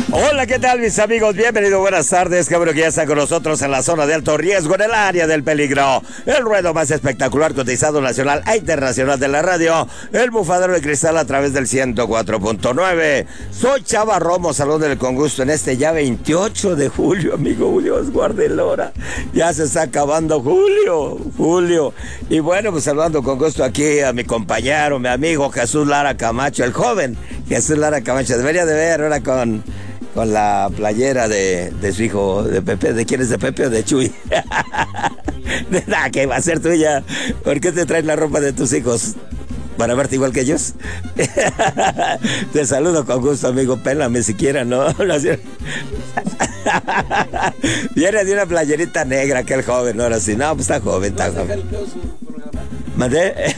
Hola, ¿qué tal, mis amigos? Bienvenidos, buenas tardes. Qué bueno que ya están con nosotros en la zona de alto riesgo, en el área del peligro. El ruedo más espectacular, cotizado nacional e internacional de la radio. El bufadero de cristal a través del 104.9. Soy Chava Romo, salúdenle con gusto en este ya 28 de julio, amigo. Dios guarde el hora. Ya se está acabando julio. Y bueno, pues saludando con gusto aquí a mi compañero, mi amigo Jesús Lara Camacho, el joven Jesús Lara Camacho. Debería de ver ahora con la playera de su hijo, de Pepe. ¿De quién es? ¿De Pepe o de Chuy? ¿Qué va a ser tuya? ¿Por qué te traes la ropa de tus hijos? ¿Para verte igual que ellos? Te saludo con gusto, amigo. Pélame siquiera, ¿no? Viene de una playerita negra, aquel joven, ahora sí. No, pues está joven. ¿Mandé?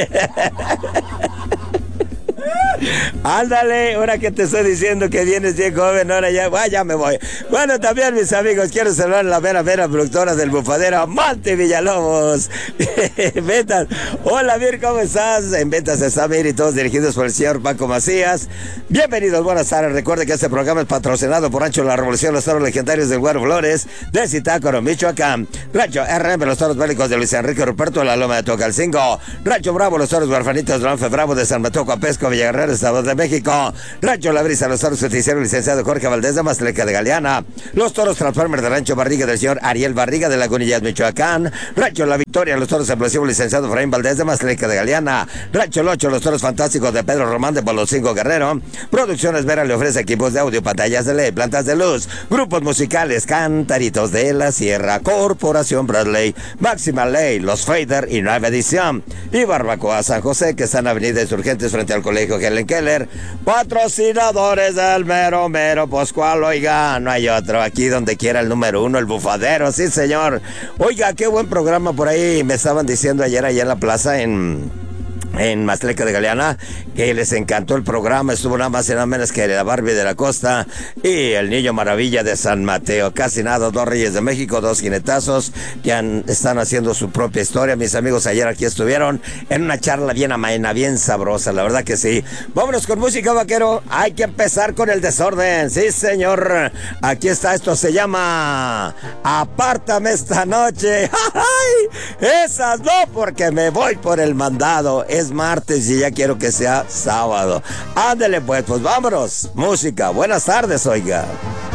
Ándale, ahora que te estoy diciendo que vienes bien joven, ahora ya me voy. Bueno, también, mis amigos, quiero saludar a la vera productora del bufadero, Monte Villalobos. Ventas, hola, Mir, ¿cómo estás? En ventas está Mir y todos dirigidos por el señor Paco Macías. Bienvenidos, buenas tardes. Recuerde que este programa es patrocinado por Rancho La Revolución, los toros legendarios del Güero Flores, de Zitácuaro, Michoacán. Rancho RM, los toros bélicos de Luis Enrique Ruperto de la Loma de Tocalcingo. Rancho Bravo, los toros huerfanitos de Lanfe Bravo de San Mateo Pesco, Villaguerrero, Estado de México. Rancho La Brisa, los toros justicieros, licenciado Jorge Valdés de Maztleca de Galeana. Los toros Transformers de Rancho Barriga del señor Ariel Barriga de Lagunillas, Michoacán. Rancho La Victoria, los toros explosivos, licenciado Efraín Valdés de Maztleca de Galeana. Rancho El Ocho, los toros fantásticos de Pedro Román de Poloscingo Guerrero. Producciones Vera le ofrece equipos de audio, pantallas de LED, plantas de luz, grupos musicales, Cantaritos de la Sierra, Corporación Bradley, Máxima Ley, Los Fader y Nueva Edición. Y Barbacoa San José, que están en Avenida Insurgentes frente al Colegio Helen Keller. Patrocinadores del mero pues cuál, oiga, no hay otro, aquí donde quiera el número uno, el bufadero, sí señor. Oiga, qué buen programa por ahí, me estaban diciendo ayer allá en la plaza en Maztleca de Galeana, que les encantó el programa. Estuvo nada más y nada menos que la Barbie de la Costa y el Niño Maravilla de San Mateo. Casi nada, dos Reyes de México, dos jinetazos que están haciendo su propia historia. Mis amigos ayer aquí estuvieron en una charla bien amena, bien sabrosa, la verdad que sí. Vámonos con música, vaquero. Hay que empezar con el desorden, sí señor. Aquí está, esto se llama Apártame esta noche. ¡Ay! Esas no, porque me voy por el mandado. Es martes y ya quiero que sea sábado. Ándele pues vámonos. Música. Buenas tardes, oiga.